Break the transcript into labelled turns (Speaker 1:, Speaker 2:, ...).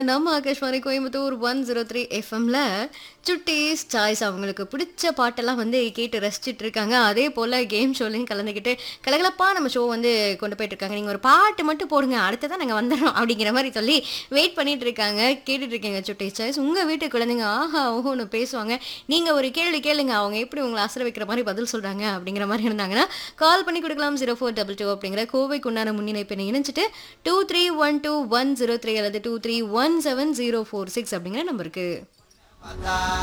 Speaker 1: நம்ம ஆகாஷ்வாணி கோயம்புத்தூர் 103 எஃப்எம்ல சுட்டீஸ் சாய்ஸ் அவங்களுக்கு பிடிச்ச பாட்டெல்லாம் வந்து கேட்டு ரசிச்சுட்டு இருக்காங்க. அதே போல கேம் ஷோலையும் கலந்துக்கிட்டு கலகலப்பா நம்ம ஷோ வந்து கொண்டு போயிட்டு இருக்காங்க. நீங்க ஒரு பாட்டு மட்டும் போடுங்க, அடுத்ததான் நாங்க வந்துடுறோம் அப்படிங்கிற மாதிரி சொல்லி வெயிட் பண்ணிட்டு இருக்காங்க. கேட்டுட்டு இருக்கீங்க சுட்டீஸ் சாய்ஸ். உங்க வீட்டு குழந்தைங்க ஆஹா ஓஹோன்னு பேசுவாங்க. நீங்க ஒரு கேள்வி கேளுங்க, அவங்க எப்படி உங்களை அசர வைக்கிற மாதிரி பதில் சொல்றாங்க அப்படிங்கிற மாதிரி இருந்தாங்கன்னா கால் பண்ணி கொடுக்கலாம். 0422 அப்படிங்கிற கோவைக்கு உண்டான முன்னிணைப்பை இணைச்சிட்டு 2312 103 அல்லது 2317 046 அப்படிங்கிற நம்பருக்கு.